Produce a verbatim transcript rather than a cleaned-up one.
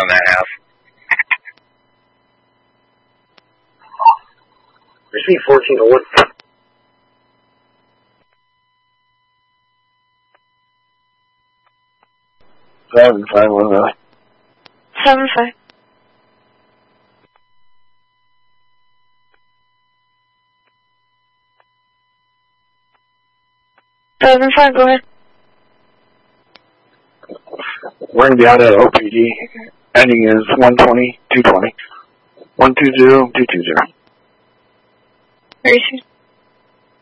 on that half. Receive fourteen to one. Seven five one nine. Seven five. Seven five, go ahead. We're going to be out at O P D. Ending is one twenty, two twenty. one two zero, two two zero. Where is she?